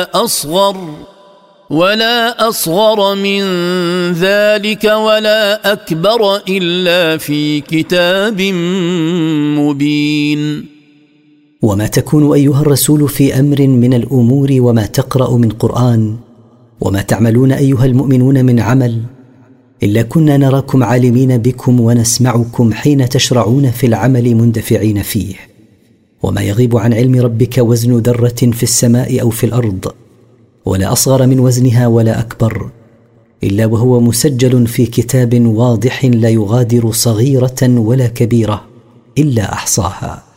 ولا أصغر من ذلك ولا أكبر إلا في كتاب مبين. وما تكون أيها الرسول في أمر من الأمور وما تقرأ من قرآن وما تعملون أيها المؤمنون من عمل إلا كنا نراكم عالمين بكم ونسمعكم حين تشرعون في العمل مندفعين فيه. وما يغيب عن علم ربك وزن ذرة في السماء أو في الأرض ولا أصغر من وزنها ولا أكبر إلا وهو مسجل في كتاب واضح لا يغادر صغيرة ولا كبيرة إلا أحصاها.